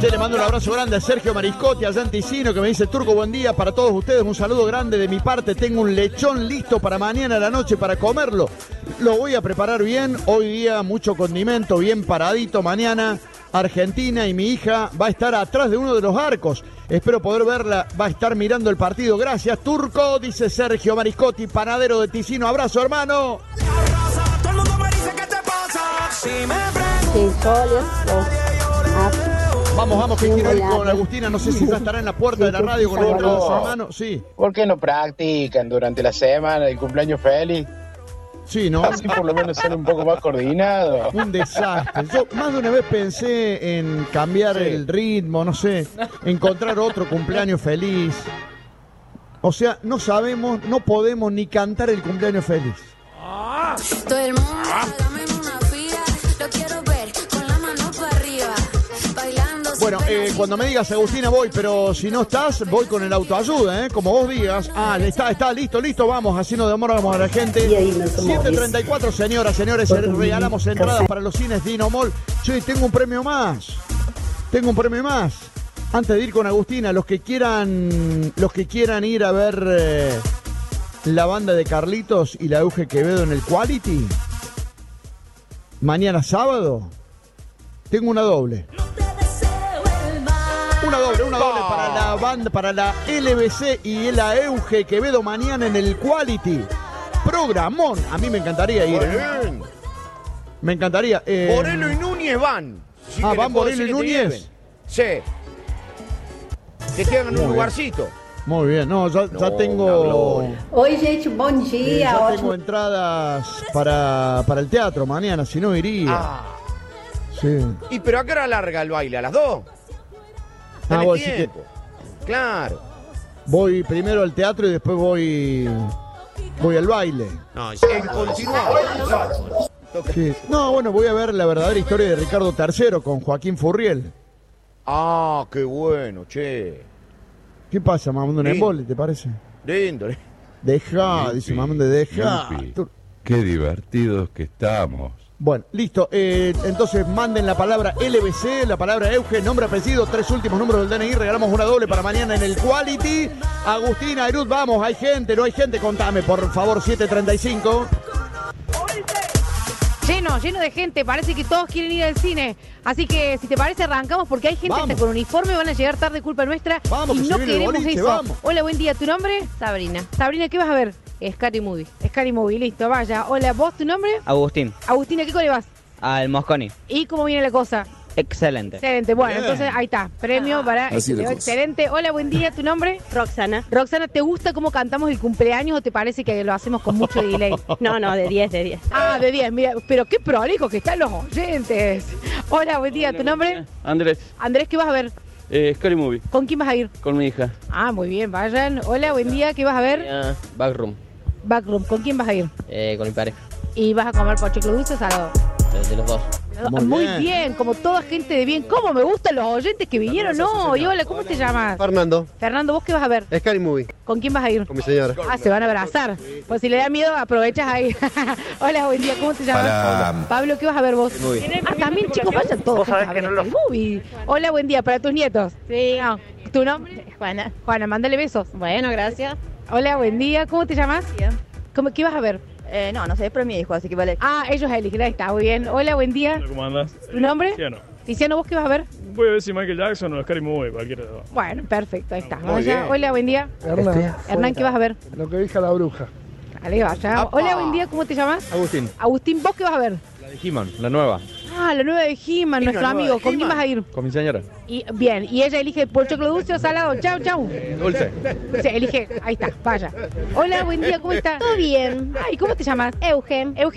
Le mando un abrazo grande a Sergio Mariscotti, allá en Ticino, que me dice: Turco, buen día para todos ustedes, un saludo grande de mi parte. Tengo un lechón listo para mañana a la noche para comerlo. Lo voy a preparar bien, hoy día mucho condimento, bien paradito. Mañana Argentina y mi hija va a estar atrás de uno de los arcos. Espero poder verla, va a estar mirando el partido. Gracias, Turco, dice Sergio Mariscotti, panadero de Ticino. Abrazo, hermano. Vamos, que quiero ir con Agustina, no sé si ya estará en la puerta de la radio con los hermanos. Sí. ¿Por qué no practican durante la semana el cumpleaños feliz? Sí, ¿no? Así por lo menos son un poco más coordinados. Un desastre. Yo más de una vez pensé en cambiar el ritmo, no sé, encontrar otro cumpleaños feliz. O sea, no sabemos, no podemos ni cantar el cumpleaños feliz. Todo el mundo, dame una fila, lo quiero ver con la mano para arriba, bailando. Bueno, cuando me digas, Agustina, voy, pero si no estás, voy con el autoayuda, como vos digas. Ah, está, listo, vamos, así nos demoramos a la gente. 7:34, señoras, señores, regalamos entradas para los cines Dino Mall. Che, tengo un premio más. Antes de ir con Agustina, los que quieran ir a ver la banda de Carlitos y la Euge Quevedo en el Quality, mañana sábado, tengo una doble. Una doble para la banda, para la LBC y la Euge Quevedo mañana en el Quality. Programón. A mí me encantaría ir. Me encantaría. Borelo y Núñez van. Sí, ¿van Borelo y Núñez? Sí. Que tengan un lugarcito. Muy bien, ya tengo. Oi, gente, bom dia. Ya tengo entradas para el teatro mañana, si no iría. Sí. ¿Y pero a qué hora larga el baile? ¿A las 2? Vos decís que claro. Voy primero al teatro y después voy al baile. No, en continuado. Sí. No, bueno, voy a ver la verdadera historia de Ricardo III con Joaquín Furriel. Ah, qué bueno, che. ¿Qué pasa, mamón? ¿Un embole, te parece? Lindo. Deja, dice mamón de deja. Qué divertidos que estamos. Bueno, listo. Entonces manden la palabra LBC, la palabra Euge, nombre, apellido, 3 últimos números del DNI. Regalamos una doble para mañana en el Quality. Agustina, Airut, vamos. ¿Hay gente? ¿No hay gente? Contame, por favor, 7:35. Lleno de gente, parece que todos quieren ir al cine. Así que, si te parece, arrancamos porque hay gente hasta con uniforme, van a llegar tarde, culpa nuestra. Vamos, y no queremos boliche, eso. Vamos. Hola, buen día, ¿tu nombre? Sabrina. Sabrina, ¿qué vas a ver? Scary Movie. Scary Movie, listo, vaya. Hola, ¿vos, tu nombre? Agustín. Agustín, ¿a qué cole vas? Al Mosconi. ¿Y cómo viene la cosa? Excelente. Excelente, bueno, entonces ahí está, premio para excelente. Hola, buen día, ¿tu nombre? Roxana. Roxana, ¿te gusta cómo cantamos el cumpleaños o te parece que lo hacemos con mucho delay? No, de 10. Ah, de 10, mira, pero qué prolijo que están los oyentes. Hola, buen día, ¿tu nombre? Andrés. Andrés, ¿qué vas a ver? Scary Movie. ¿Con quién vas a ir? Con mi hija. Ah, muy bien, vayan. Hola, buen día, ¿qué vas a ver? Backroom. Backroom, ¿con quién vas a ir? Con mi pareja. ¿Y vas a comer pochoclo dulce o salado? De los dos. Muy bien, como toda gente de bien. ¿Cómo me gustan los oyentes que vinieron hoy? Hola, ¿cómo te llamas? Fernando. Fernando, ¿vos qué vas a ver? Scary Movie. ¿Con quién vas a ir? Con mi señora. Ah, se van a abrazar. Pues si le da miedo, aprovechas ahí. Hola, buen día, ¿cómo te llamas? Hola. Pablo, ¿qué vas a ver vos? Ah, también, chicos, vayan todos a ver Scary Movie. Hola, buen día, ¿para tus nietos? Sí. Ah, ¿tu nombre? Juana. Juana, mándale besos. Bueno, gracias. Hola, buen día, ¿cómo te llamas? Bien. ¿Qué vas a ver? No sé, pero mi hijo, así que vale. Ah, ellos eligen, ahí está, muy bien. Hola, buen día. Hola, ¿cómo andas? ¿Tu nombre? Tiziano. Tiziano, ¿vos qué vas a ver? Voy a ver si Michael Jackson o Scary Movie, cualquiera de dos. Bueno, perfecto, ahí está. Muy bien. Hola, buen día. Hernán, ¿qué vas a ver? Lo que dijo la bruja. Dale, vaya. Hola, buen día, ¿cómo te llamas? Agustín. Agustín, ¿vos qué vas a ver? La de He-Man, la nueva. Ah, la nueva de He-Man, nuestro amigo. ¿Con quién vas a ir? Con mi señora. Y, bien, y ella elige pochoclo dulce o salado. Chau. Dulce. Sí, elige, ahí está, vaya. Hola, buen día, ¿cómo estás? Todo bien. Ay, ¿cómo te llamas? Eugen.